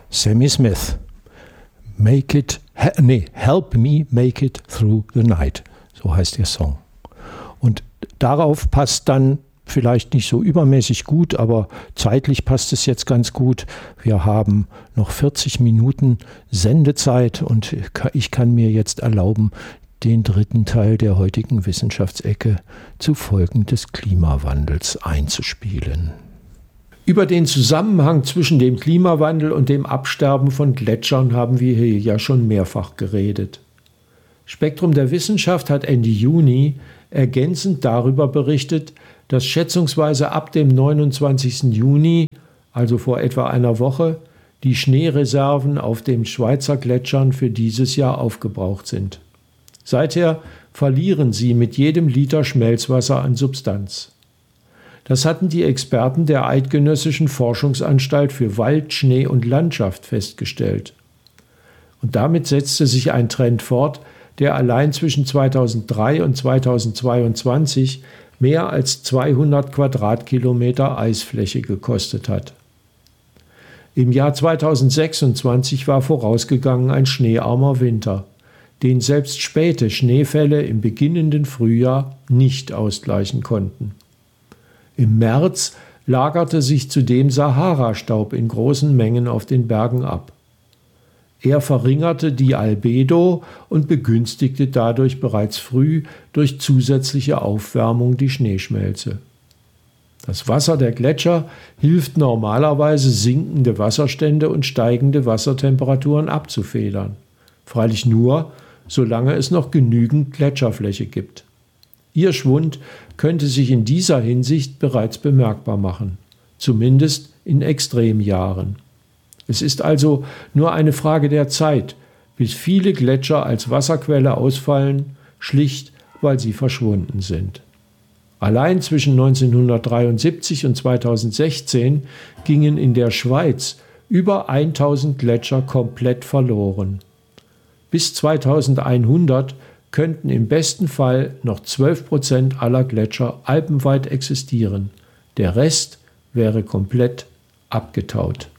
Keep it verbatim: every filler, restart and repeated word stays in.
Sammy Smith. Make it, he, nee, Help Me Make It Through the Night. So heißt der Song. Und darauf passt dann vielleicht nicht so übermäßig gut, aber zeitlich passt es jetzt ganz gut. Wir haben noch vierzig Minuten Sendezeit und ich kann mir jetzt erlauben, den dritten Teil der heutigen Wissenschaftsecke zu Folgen des Klimawandels einzuspielen. Über den Zusammenhang zwischen dem Klimawandel und dem Absterben von Gletschern haben wir hier ja schon mehrfach geredet. Spektrum der Wissenschaft hat Ende Juni ergänzend darüber berichtet, dass schätzungsweise ab dem neunundzwanzigsten Juni, also vor etwa einer Woche, die Schneereserven auf den Schweizer Gletschern für dieses Jahr aufgebraucht sind. Seither verlieren sie mit jedem Liter Schmelzwasser an Substanz. Das hatten die Experten der Eidgenössischen Forschungsanstalt für Wald, Schnee und Landschaft festgestellt. Und damit setzte sich ein Trend fort, der allein zwischen zweitausenddrei und zweitausendzweiundzwanzig mehr als zweihundert Quadratkilometer Eisfläche gekostet hat. Im Jahr zweitausendsechsundzwanzig war vorausgegangen ein schneearmer Winter, den selbst späte Schneefälle im beginnenden Frühjahr nicht ausgleichen konnten. Im März lagerte sich zudem Sahara-Staub in großen Mengen auf den Bergen ab. Er verringerte die Albedo und begünstigte dadurch bereits früh durch zusätzliche Aufwärmung die Schneeschmelze. Das Wasser der Gletscher hilft normalerweise, sinkende Wasserstände und steigende Wassertemperaturen abzufedern. Freilich nur, solange es noch genügend Gletscherfläche gibt. Ihr Schwund könnte sich in dieser Hinsicht bereits bemerkbar machen, zumindest in Extremjahren. Es ist also nur eine Frage der Zeit, bis viele Gletscher als Wasserquelle ausfallen, schlicht weil sie verschwunden sind. Allein zwischen neunzehnhundertdreiundsiebzig und zweitausendsechzehn gingen in der Schweiz über tausend Gletscher komplett verloren. Bis zweitausendeinhundert könnten im besten Fall noch zwölf Prozent aller Gletscher alpenweit existieren. Der Rest wäre komplett abgetaut.